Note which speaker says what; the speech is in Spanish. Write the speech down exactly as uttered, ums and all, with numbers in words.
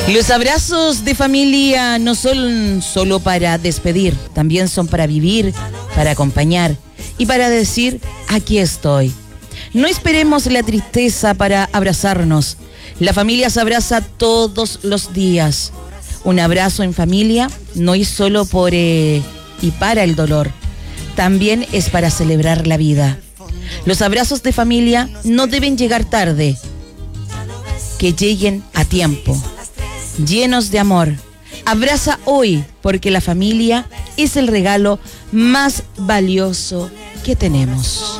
Speaker 1: Los abrazos de familia no son solo para despedir, también son para vivir, para acompañar y para decir, aquí estoy. No esperemos la tristeza para abrazarnos. La familia se abraza todos los días. Un abrazo en familia no es solo por eh, y para el dolor, también es para celebrar la vida. Los abrazos de familia no deben llegar tarde, que lleguen a tiempo, llenos de amor. Abraza hoy, porque la familia es el regalo más valioso que tenemos.